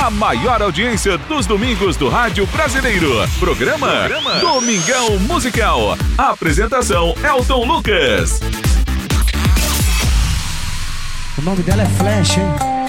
a maior audiência dos domingos do rádio brasileiro. Programa Domingão Musical. Apresentação Elton Lucas. O nome dela é Flash, hein?